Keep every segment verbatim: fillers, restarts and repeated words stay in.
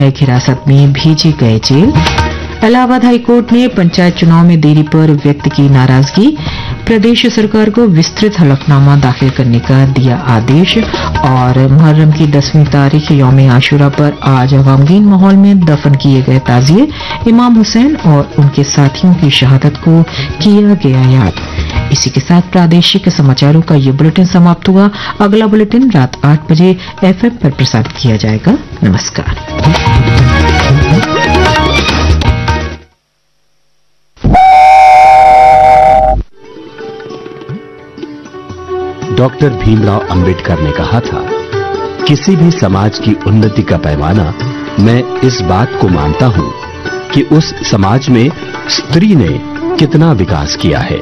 न्यायिक हिरासत में भेजे गए जेल। इलाहाबाद हाईकोर्ट ने पंचायत चुनाव में देरी पर व्यक्त की नाराजगी। प्रदेश सरकार को विस्तृत हलफनामा दाखिल करने का दिया आदेश। और मुहर्रम की दसवीं तारीख यौम आशूरा पर आज गमगीन माहौल में दफन किए गए ताजिए इमाम हुसैन और उनके साथियों की शहादत को किया गया याद। इसी के साथ प्रादेशिक समाचारों का ये बुलेटिन समाप्त हुआ। अगला बुलेटिन रात आठ बजे एफएम पर प्रसारित किया जाएगा। नमस्कार। डॉक्टर भीमराव अंबेडकर ने कहा था, किसी भी समाज की उन्नति का पैमाना मैं इस बात को मानता हूं कि उस समाज में स्त्री ने कितना विकास किया है।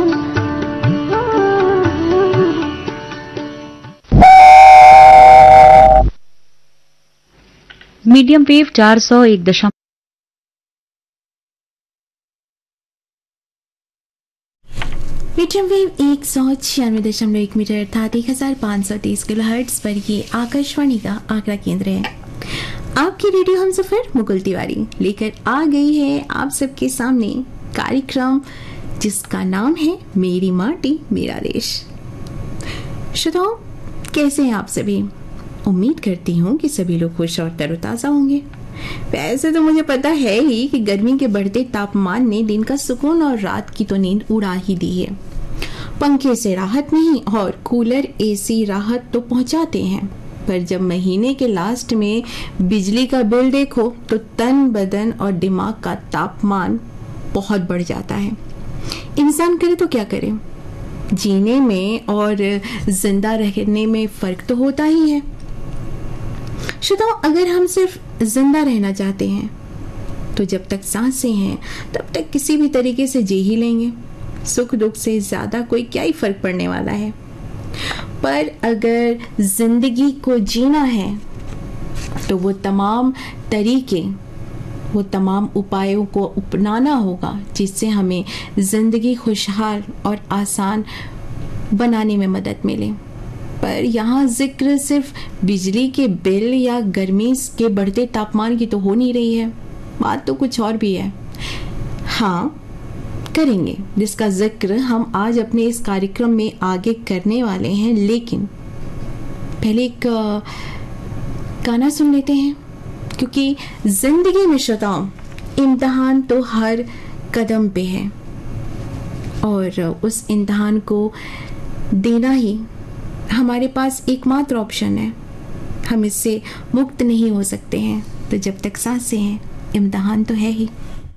मीडियम वेव चार सौ एक दशमलव मीडियम वेव एक सौ छियानवे दशमलव एक मीटर अर्थात एक हजार पाँच सौ तीस किलो हर्ट्ज पर ये आकाशवाणी का आगरा केंद्र है। आपकी रेडियो हम सफर मुकुल तिवारी लेकर आ गई है आप सबके सामने कार्यक्रम जिसका नाम है मेरी माटी मेरा देश। श्रोताओ, कैसे हैं आप सभी? उम्मीद करती हूँ कि सभी लोग खुश और तरोताज़ा होंगे। वैसे तो मुझे पता है ही कि गर्मी के बढ़ते तापमान ने दिन का सुकून और रात की तो नींद उड़ा ही दी है। पंखे से राहत नहीं और कूलर एसी राहत तो पहुंचाते हैं, पर जब महीने के लास्ट में बिजली का बिल देखो तो तन बदन और दिमाग का तापमान बहुत बढ़ जाता है। इंसान करे तो क्या करे, जीने में और जिंदा रहने में फर्क तो होता ही है। श्रोताओ, अगर हम सिर्फ जिंदा रहना चाहते हैं तो जब तक सांसें हैं तब तक किसी भी तरीके से जी ही लेंगे। सुख दुख से ज्यादा कोई क्या ही फर्क पड़ने वाला है। पर अगर जिंदगी को जीना है तो वो तमाम तरीके, वो तमाम उपायों को अपनाना होगा जिससे हमें जिंदगी खुशहाल और आसान बनाने में मदद मिले। पर यहाँ जिक्र सिर्फ बिजली के बिल या गर्मी के बढ़ते तापमान की तो हो नहीं रही है, बात तो कुछ और भी है। हाँ, करेंगे, जिसका जिक्र हम आज अपने इस कार्यक्रम में आगे करने वाले हैं। लेकिन पहले एक गाना सुन लेते हैं, क्योंकि जिंदगी में श्रोताओं इम्तिहान तो हर कदम पे है और उस इम्तिहान को देना ही हमारे पास एकमात्र ऑप्शन है। हम इससे मुक्त नहीं हो सकते हैं। तो जब तक सांसें हैं इम्तिहान तो है ही।